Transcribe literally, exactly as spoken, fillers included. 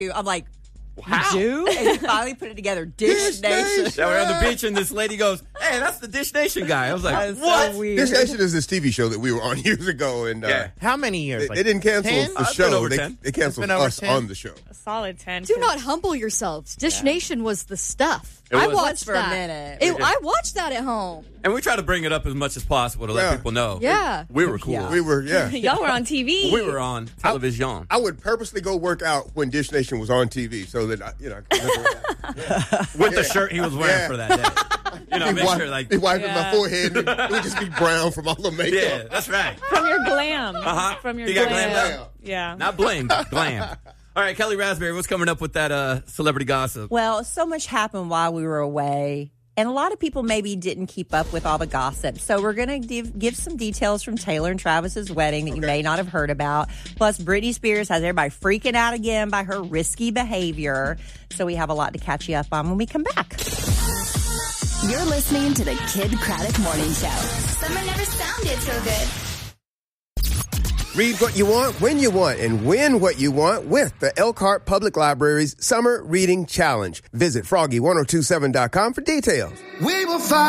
I'm like, How? you do? And he finally put it together. Dish, Dish Nation. Nation. Yeah, we're on the beach, and this lady goes, "Hey, that's the Dish Nation guy." I was like, That is "What?" so weird. Dish Nation is this T V show that we were on years ago, and uh, Yeah. How many years? they, Like they didn't cancel ten? the Uh, it's been show. over They, ten. they canceled been over us ten. on the show. A solid ten. Do not humble yourselves. Dish Nation was the stuff. It I was. watched For a that. minute. It- I watched that at home. And we try to bring it up as much as possible to Yeah. let people know. Yeah. we were cool. Yeah. We were, yeah. Y'all were on T V. We were on television. I would purposely go work out when Dish Nation was on T V so that I, you know, I could look With the shirt he was wearing Yeah. for that day. You know, Be make wipe- sure like be wiping Yeah. my forehead. And it would just be brown from all the makeup. yeah, that's right. From your glam. Uh-huh. From your You got glam. glammed up? Yeah. Not blame, glam. All right, Kelly Raspberry, what's coming up with that uh, celebrity gossip? Well, so much happened while we were away. And a lot of people maybe didn't keep up with all the gossip. So we're going to give, give some details from Taylor and Travis's wedding that you may not have heard about. Plus, Britney Spears has everybody freaking out again by her risky behavior. So we have a lot to catch you up on when we come back. You're listening to the Kid Craddock Morning Show. Summer never sounded so good. Read what you want, when you want, and win what you want with the Elkhart Public Library's Summer Reading Challenge. Visit froggy ten twenty-seven dot com for details. We will find